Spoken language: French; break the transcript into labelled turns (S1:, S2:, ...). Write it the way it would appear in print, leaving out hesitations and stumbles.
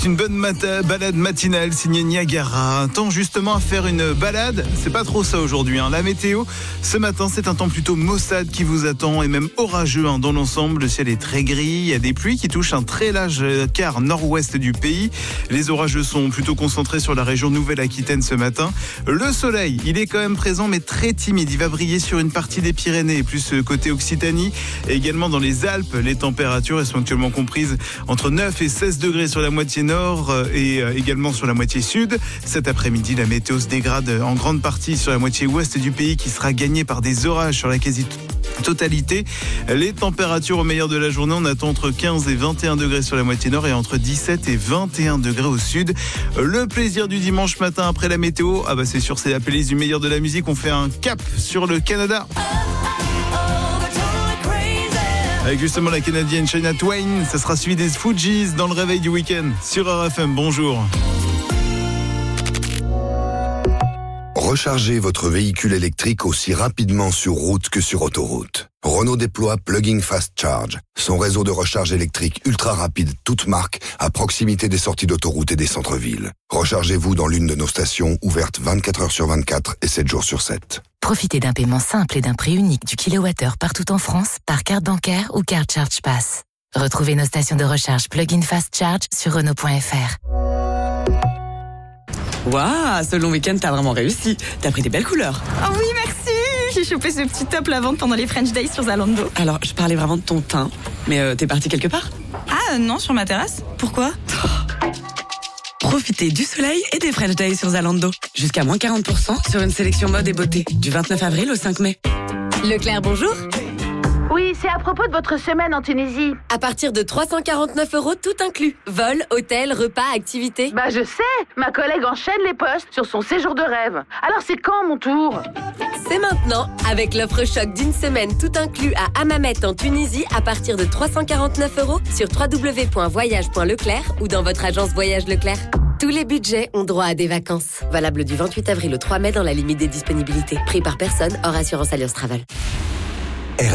S1: Une bonne balade matinale signée Niagara. Un temps justement à faire une balade, c'est pas trop ça aujourd'hui. La météo, ce matin, c'est un temps plutôt maussade qui vous attend et même orageux dans l'ensemble. Le ciel est très gris, il y a des pluies qui touchent un très large quart nord-ouest du pays. Les orageux sont plutôt concentrés sur la région Nouvelle-Aquitaine ce matin. Le soleil, il est quand même présent mais très timide. Il va briller sur une partie des Pyrénées, plus côté Occitanie et également dans les Alpes. Les températures sont actuellement comprises entre 9 et 16 degrés sur la moitié nord et également sur la moitié sud. Cet après-midi, la météo se dégrade en grande partie sur la moitié ouest du pays qui sera gagnée par des orages sur la quasi-totalité. Les températures au meilleur de la journée, on attend entre 15 et 21 degrés sur la moitié nord et entre 17 et 21 degrés au sud. Le plaisir du dimanche matin après la météo, c'est sûr, c'est la playlist du meilleur de la musique. On fait un cap sur le Canada. Avec justement la Canadienne Shania Twain, ça sera suivi des Fugees dans le réveil du week-end sur RFM. Bonjour.
S2: Rechargez votre véhicule électrique aussi rapidement sur route que sur autoroute. Renault déploie Plug-in Fast Charge, son réseau de recharge électrique ultra rapide, toute marque, à proximité des sorties d'autoroute et des centres-villes. Rechargez-vous dans l'une de nos stations ouvertes 24 heures sur 24 et 7 jours sur 7.
S3: Profitez d'un paiement simple et d'un prix unique du kilowattheure partout en France par carte bancaire ou carte Charge Pass. Retrouvez nos stations de recharge Plug-in Fast Charge sur Renault.fr.
S4: Waouh, ce long week-end, t'as vraiment réussi. T'as pris des belles couleurs.
S5: Oh oui, merci. J'ai chopé ce petit top lavande pendant les French Days sur Zalando.
S4: Alors, je parlais vraiment de ton teint, mais t'es parti quelque part?
S5: Ah non, sur ma terrasse. Pourquoi?
S4: Profitez du soleil et des French Days sur Zalando. Jusqu'à moins 40% sur une sélection mode et beauté. Du 29 avril au 5 mai.
S6: Leclerc, bonjour.
S7: Oui, c'est à propos de votre semaine en Tunisie.
S6: À partir de 349 € tout inclus. Vol, hôtel, repas, activités.
S7: Je sais, ma collègue enchaîne les postes sur son séjour de rêve. Alors c'est quand mon tour?
S6: C'est maintenant, avec l'offre choc d'une semaine tout inclus à Hammamet en Tunisie à partir de 349 € sur www.voyage.leclerc ou dans votre agence Voyage Leclerc. Tous les budgets ont droit à des vacances. Valable du 28 avril au 3 mai dans la limite des disponibilités. Pris par personne, hors assurance Alliance Travel.